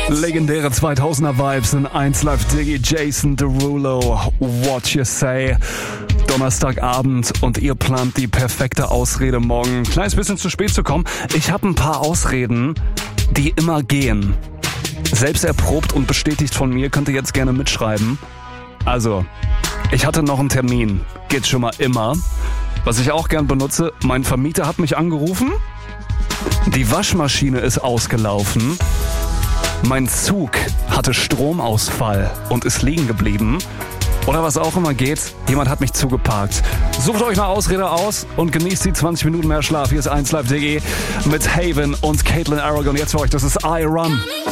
Legendäre 2000er Vibes in 1 Live Diggy, Jason Derulo, What You Say. Donnerstagabend und ihr plant die perfekte Ausrede, morgen ein kleines bisschen zu spät zu kommen. Ich habe ein paar Ausreden, die immer gehen. Selbst erprobt und bestätigt von mir, könnt ihr jetzt gerne mitschreiben. Also, ich hatte noch einen Termin, geht schon mal immer. Was ich auch gern benutze, mein Vermieter hat mich angerufen. Die Waschmaschine ist ausgelaufen. Mein Zug hatte Stromausfall und ist liegen geblieben. Oder was auch immer geht, jemand hat mich zugeparkt. Sucht euch eine Ausrede aus und genießt die 20 Minuten mehr Schlaf. Hier ist 1 Live DG mit Haven und Caitlin Aragon. Jetzt für euch, das ist I Run.